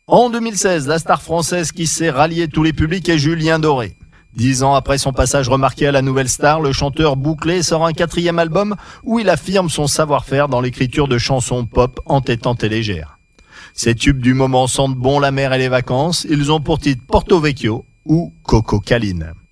En 2016, la star française qui s'est ralliée tous les publics est Julien Doré. 10 ans après son passage remarqué à la Nouvelle Star, le chanteur bouclé sort un 4e album où il affirme son savoir-faire dans l'écriture de chansons pop entêtantes et légères. Ces tubes du moment sentent bon la mer et les vacances. Ils ont pour titre Porto Vecchio ou Coco Caline.